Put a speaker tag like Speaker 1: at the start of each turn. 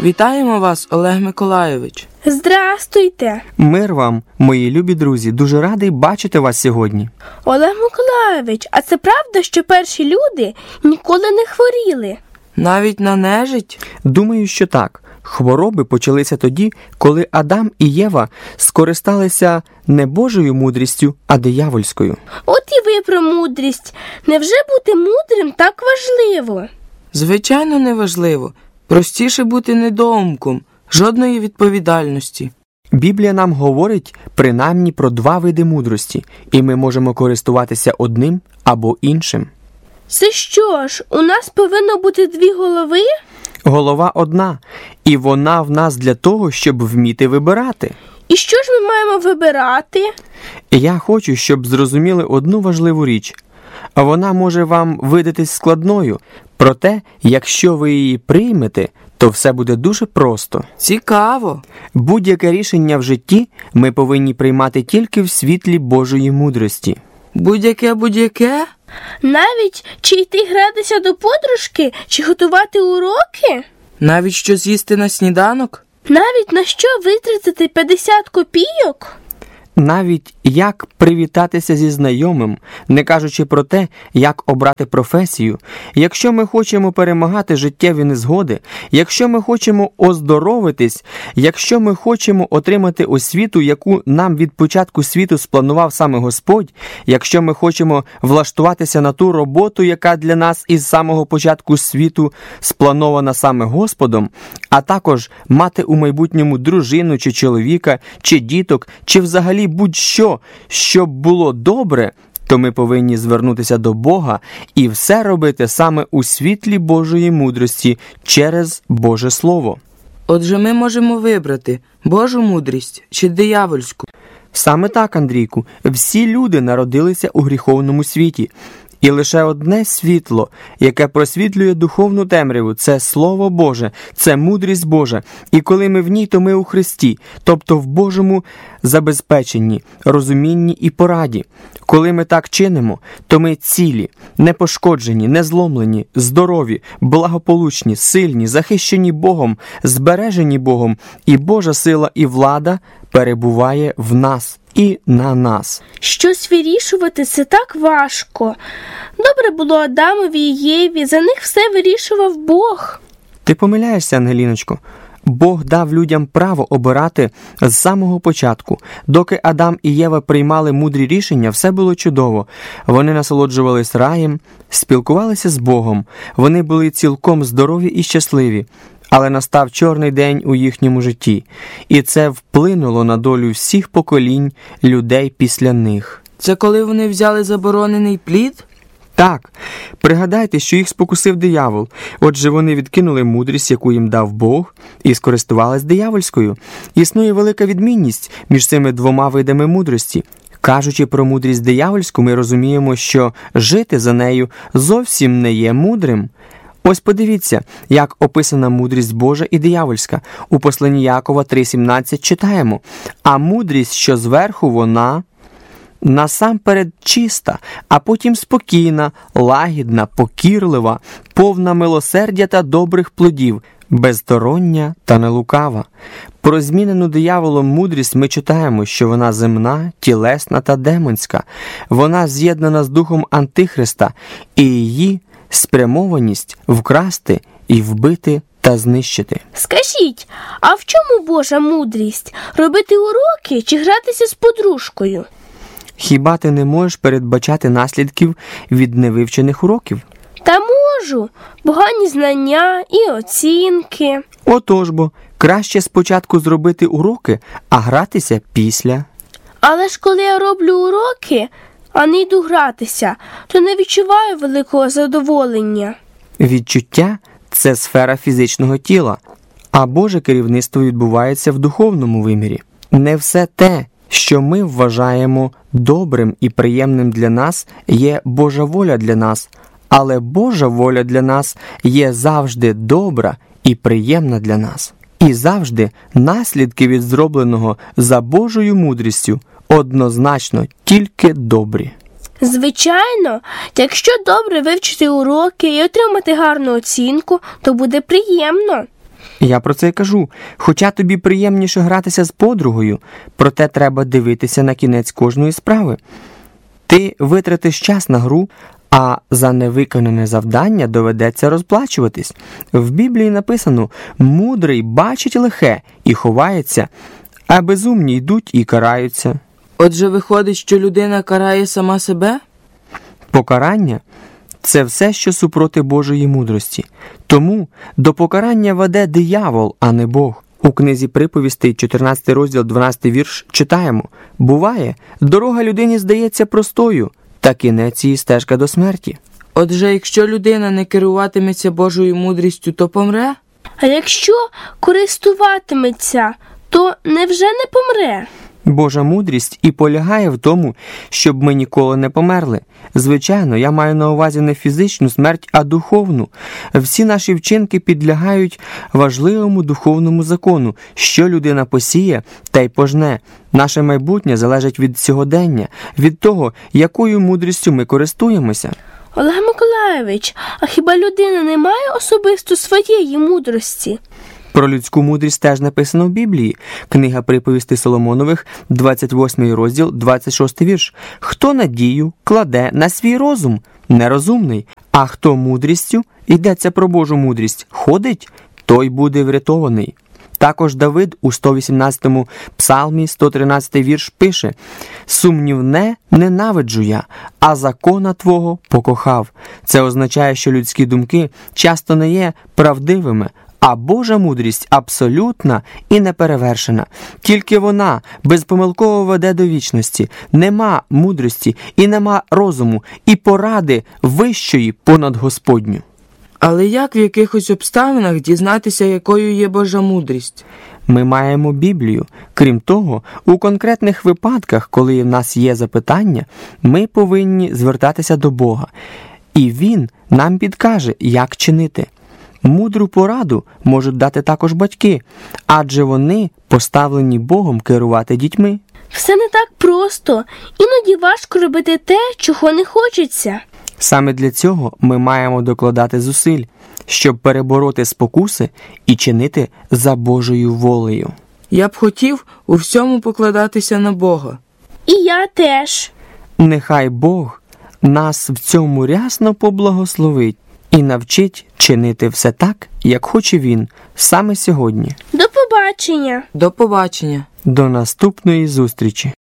Speaker 1: Вітаємо вас, Олег Миколайович.
Speaker 2: Здрастуйте.
Speaker 3: Мир вам, мої любі друзі. Дуже радий бачити вас сьогодні.
Speaker 2: Олег Миколайович, а це правда, що перші люди ніколи не хворіли?
Speaker 1: Навіть на нежить?
Speaker 3: Думаю, що так. Хвороби почалися тоді, коли Адам і Єва скористалися не Божою мудрістю, а диявольською.
Speaker 2: От і ви про мудрість. Невже бути мудрим так важливо?
Speaker 1: Звичайно, неважливо. Простіше бути недоумком, жодної відповідальності.
Speaker 3: Біблія нам говорить принаймні про два види мудрості, і ми можемо користуватися одним або іншим.
Speaker 2: Це що ж, у нас повинно бути дві голови?
Speaker 3: Голова одна, і вона в нас для того, щоб вміти вибирати.
Speaker 2: І що ж ми маємо вибирати?
Speaker 3: Я хочу, щоб зрозуміли одну важливу річ. Вона може вам видатись складною, проте, якщо ви її приймете, то все буде дуже просто.
Speaker 1: Цікаво.
Speaker 3: Будь-яке рішення в житті ми повинні приймати тільки в світлі Божої мудрості.
Speaker 1: Будь-яке?
Speaker 2: Навіть чи йти гратися до подружки, чи готувати уроки?
Speaker 1: Навіть що з'їсти на сніданок?
Speaker 2: Навіть на що витратити 50 копійок?
Speaker 3: Навіть як привітатися зі знайомим, не кажучи про те, як обрати професію. Якщо ми хочемо перемагати життєві незгоди, якщо ми хочемо оздоровитись, якщо ми хочемо отримати освіту, яку нам від початку світу спланував саме Господь, якщо ми хочемо влаштуватися на ту роботу, яка для нас із самого початку світу спланована саме Господом, а також мати у майбутньому дружину чи чоловіка, чи діток, чи взагалі будь-що, щоб було добре, то ми повинні звернутися до Бога і все робити саме у світлі Божої мудрості через Боже Слово.
Speaker 1: Отже, ми можемо вибрати Божу мудрість чи диявольську.
Speaker 3: Саме так, Андрійку, всі люди народилися у гріховному світі. І лише одне світло, яке просвітлює духовну темряву, це Слово Боже, це мудрість Божа. І коли ми в ній, то ми у Христі, тобто в Божому забезпеченні, розумінні і пораді. Коли ми так чинимо, то ми цілі, непошкоджені, незломлені, здорові, благополучні, сильні, захищені Богом, збережені Богом, і Божа сила і влада перебуває в нас і на нас.
Speaker 2: Щось вирішувати – це так важко. Добре було Адамові і Єві, за них все вирішував Бог.
Speaker 3: Ти помиляєшся, Ангеліночко. Бог дав людям право обирати з самого початку. Доки Адам і Єва приймали мудрі рішення, все було чудово. Вони насолоджувались раєм, спілкувалися з Богом. Вони були цілком здорові і щасливі. Але настав чорний день у їхньому житті, і це вплинуло на долю всіх поколінь людей після них.
Speaker 1: Це коли вони взяли заборонений плід?
Speaker 3: Так. Пригадайте, що їх спокусив диявол. Отже, вони відкинули мудрість, яку їм дав Бог, і скористувались диявольською. Існує велика відмінність між цими двома видами мудрості. Кажучи про мудрість диявольську, ми розуміємо, що жити за нею зовсім не є мудрим. Ось подивіться, як описана мудрість Божа і диявольська. У посланні Якова 3:17 читаємо: «А мудрість, що зверху, вона насамперед чиста, а потім спокійна, лагідна, покірлива, повна милосердя та добрих плодів, безстороння та нелукава». Про змінену дияволом мудрість ми читаємо, що вона земна, тілесна та демонська. Вона з'єднана з духом Антихриста, і її спрямованість вкрасти і вбити та знищити.
Speaker 2: Скажіть, а в чому Божа мудрість? Робити уроки чи гратися з подружкою?
Speaker 3: Хіба ти не можеш передбачати наслідків від невивчених уроків?
Speaker 2: Та можу. Погані знання і оцінки.
Speaker 3: Отож бо, краще спочатку зробити уроки, а гратися після.
Speaker 2: Але ж коли я роблю уроки, а не йду гратися, то не відчуваю великого задоволення.
Speaker 3: Відчуття – це сфера фізичного тіла, а Боже керівництво відбувається в духовному вимірі. Не все те, що ми вважаємо добрим і приємним для нас, є Божа воля для нас, але Божа воля для нас є завжди добра і приємна для нас. І завжди наслідки від зробленого за Божою мудрістю однозначно тільки добрі.
Speaker 2: Звичайно, якщо добре вивчити уроки і отримати гарну оцінку, то буде приємно.
Speaker 3: Я про це й кажу. Хоча тобі приємніше гратися з подругою, проте треба дивитися на кінець кожної справи. Ти витратиш час на гру, а за невиконане завдання доведеться розплачуватись. В Біблії написано: «Мудрий бачить лихе і ховається, а безумні йдуть і караються».
Speaker 1: Отже, виходить, що людина карає сама себе?
Speaker 3: Покарання – це все, що супроти Божої мудрості. Тому до покарання веде диявол, а не Бог. У книзі Приповістей, 14 розділ, 12 вірш, читаємо: «Буває, дорога людині здається простою, та кінець її стежка до смерті».
Speaker 1: Отже, якщо людина не керуватиметься Божою мудрістю, то помре?
Speaker 2: А якщо користуватиметься, то невже не помре?
Speaker 3: Божа мудрість і полягає в тому, щоб ми ніколи не померли. Звичайно, я маю на увазі не фізичну смерть, а духовну. Всі наші вчинки підлягають важливому духовному закону. Що людина посіє, та й пожне. Наше майбутнє залежить від сьогодення, від того, якою мудрістю ми користуємося.
Speaker 2: Олег Миколайович, а хіба людина не має особисто своєї мудрості?
Speaker 3: Про людську мудрість теж написано в Біблії. Книга Приповістей Соломонових, 28 розділ, 26 вірш. «Хто надію кладе на свій розум? Нерозумний. А хто мудрістю, йдеться про Божу мудрість, ходить, той буде врятований». Також Давид у 118-му псалмі, 113 вірш пише: «Сумнівне ненавиджу я, а закона Твого покохав». Це означає, що людські думки часто не є правдивими, а Божа мудрість абсолютна і неперевершена. Тільки вона безпомилково веде до вічності. Нема мудрості і нема розуму, і поради вищої понад Господню.
Speaker 1: Але як в якихось обставинах дізнатися, якою є Божа мудрість?
Speaker 3: Ми маємо Біблію. Крім того, у конкретних випадках, коли в нас є запитання, ми повинні звертатися до Бога. І Він нам підкаже, як чинити. Мудру пораду можуть дати також батьки, адже вони поставлені Богом керувати дітьми.
Speaker 2: Все не так просто. Іноді важко робити те, чого не хочеться.
Speaker 3: Саме для цього ми маємо докладати зусиль, щоб перебороти спокуси і чинити за Божою волею.
Speaker 1: Я б хотів у всьому покладатися на Бога.
Speaker 2: І я теж.
Speaker 3: Нехай Бог нас в цьому рясно поблагословить і навчить чинити все так, як хоче Він, саме сьогодні.
Speaker 2: До побачення.
Speaker 1: До побачення.
Speaker 3: До наступної зустрічі!